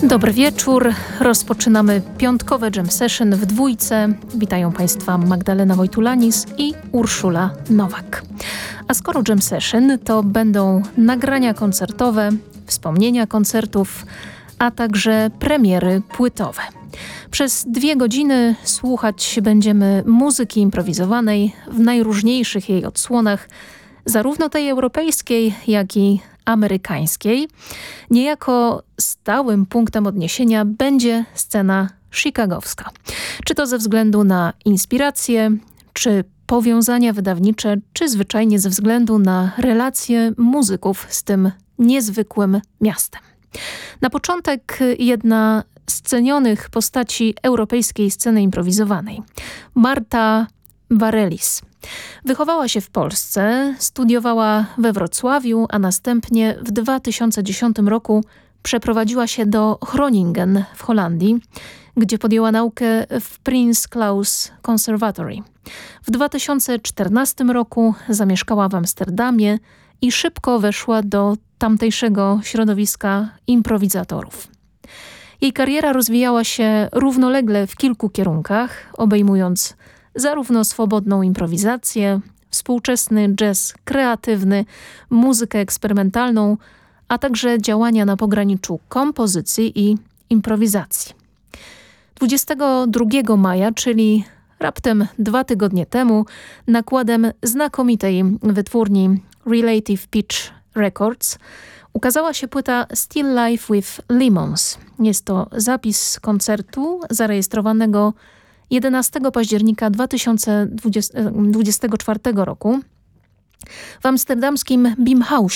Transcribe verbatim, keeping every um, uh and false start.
Dobry wieczór. Rozpoczynamy piątkowe jam session w dwójce. Witają Państwa Magdalena Wojtulanis i Urszula Nowak. A skoro jam session, to będą nagrania koncertowe, wspomnienia koncertów, a także premiery płytowe. Przez dwie godziny słuchać będziemy muzyki improwizowanej w najróżniejszych jej odsłonach, zarówno tej europejskiej, jak i amerykańskiej. Niejako stałym punktem odniesienia będzie scena chicagowska. Czy to ze względu na inspiracje, czy powiązania wydawnicze, czy zwyczajnie ze względu na relacje muzyków z tym niezwykłym miastem. Na początek jedna z cenionych postaci europejskiej sceny improwizowanej. Marta Varelis. Wychowała się w Polsce, studiowała we Wrocławiu, a następnie w dwa tysiące dziesiątym roku przeprowadziła się do Groningen w Holandii, gdzie podjęła naukę w Prins Claus Conservatory. W dwa tysiące czternastym roku zamieszkała w Amsterdamie i szybko weszła do tamtejszego środowiska improwizatorów. Jej kariera rozwijała się równolegle w kilku kierunkach, obejmując zarówno swobodną improwizację, współczesny jazz kreatywny, muzykę eksperymentalną, a także działania na pograniczu kompozycji i improwizacji. dwudziestego drugiego maja, czyli raptem dwa tygodnie temu, nakładem znakomitej wytwórni Relative Pitch Records ukazała się płyta Still Life with Lemons. Jest to zapis koncertu zarejestrowanego jedenastego października dwa tysiące dwudziestego czwartego roku w amsterdamskim Bimhuis